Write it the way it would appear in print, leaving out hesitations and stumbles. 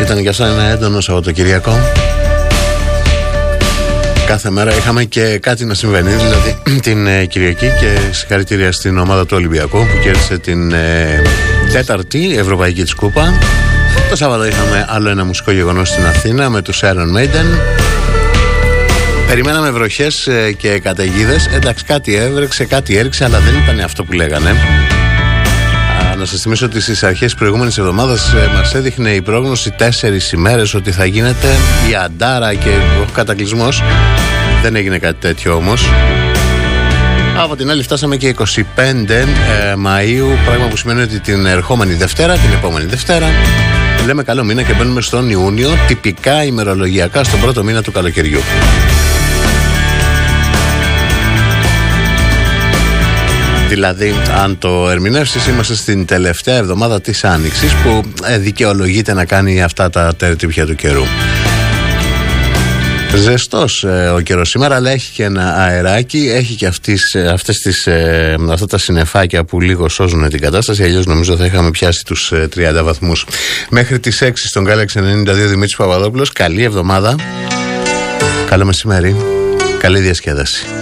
Ήταν και αυτό ένα έντονο Σαββατοκυριακό. Κάθε μέρα είχαμε και κάτι να συμβαίνει. Δηλαδή την Κυριακή, και συγχαρητήρια στην ομάδα του Ολυμπιακού που κέρδισε την τέταρτη Ευρωπαϊκή της Κούπα. Το Σάββατο είχαμε άλλο ένα μουσικό γεγονός στην Αθήνα με τους Iron Maiden. Περιμέναμε βροχές και καταιγίδες. Εντάξει, κάτι έβρεξε, κάτι έριξε, αλλά δεν ήταν αυτό που λέγανε. Να σας θυμίσω ότι στις αρχές της προηγούμενης εβδομάδας μας έδειχνε η πρόγνωση 4 ημέρες ότι θα γίνεται η αντάρα και ο κατακλυσμός. Δεν έγινε κάτι τέτοιο όμως. Από την άλλη φτάσαμε και 25 Μαΐου, πράγμα που σημαίνει ότι την ερχόμενη Δευτέρα, την επόμενη Δευτέρα, λέμε καλό μήνα και μπαίνουμε στον Ιούνιο, τυπικά ημερολογιακά στον πρώτο μήνα του καλοκαιριού. Δηλαδή, αν το ερμηνεύσεις, είμαστε στην τελευταία εβδομάδα της Άνοιξης, που δικαιολογείται να κάνει αυτά τα τερτύπια του καιρού. Ζεστός ο καιρός σήμερα, αλλά έχει και ένα αεράκι, έχει και αυτά τα συννεφάκια που λίγο σώζουν την κατάσταση. Αλλιώς νομίζω θα είχαμε πιάσει τους 30 βαθμούς. Μέχρι τις 6 στον Galaxy 92 Δημήτρης Παπαδόπουλος. Καλή εβδομάδα, καλό μεσημέρι, καλή διασκέδαση.